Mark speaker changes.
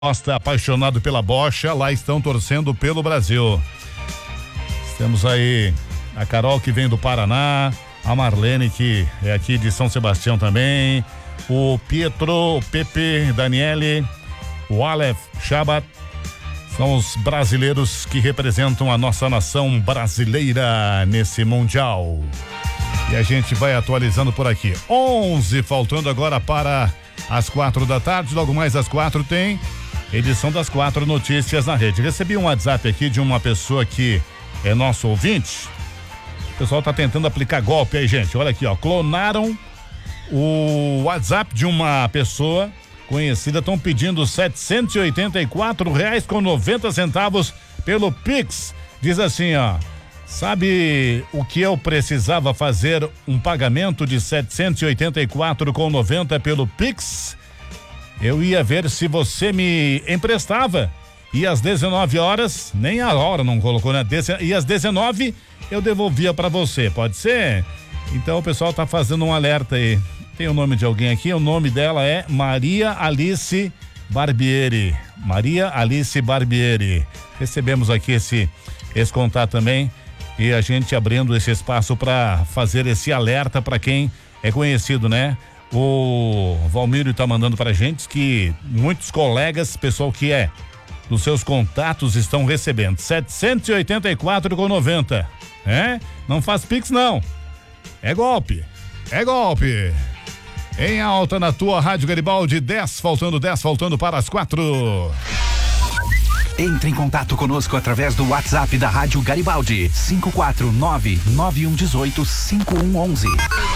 Speaker 1: Costa, apaixonado pela bocha, lá estão torcendo pelo Brasil. Temos aí a Carol, que vem do Paraná, a Marlene, que é aqui de São Sebastião também, o Pietro, o Pepe, Daniele, o Aleph Shabat, são os brasileiros que representam a nossa nação brasileira nesse Mundial. E a gente vai atualizando por aqui. 11, faltando agora para as 4 da tarde, logo mais às 4 tem edição das 4 notícias na rede. Recebi um WhatsApp aqui de uma pessoa que é nosso ouvinte. O pessoal tá tentando aplicar golpe aí, gente. Olha aqui, ó. Clonaram o WhatsApp de uma pessoa conhecida. Estão pedindo R$784,90 pelo Pix. Diz assim, ó. Sabe o que eu precisava fazer um pagamento de R$784,90 pelo Pix? Eu ia ver se você me emprestava. E às 19 horas, nem a hora não colocou, né? E às 19 eu devolvia pra você, pode ser? Então o pessoal tá fazendo um alerta aí. Tem o nome de alguém aqui, o nome dela é Maria Alice Barbieri. Maria Alice Barbieri. Recebemos aqui esse contato também e a gente abrindo esse espaço para fazer esse alerta para quem é conhecido, né? O Valmírio tá mandando pra gente que muitos colegas, pessoal que é dos seus contatos, estão recebendo R$784,90. Não faz Pix não. É golpe. Em alta na tua Rádio Garibaldi, 10 faltando para as 4.
Speaker 2: Entre em contato conosco através do WhatsApp da Rádio Garibaldi, 549-9118-5111.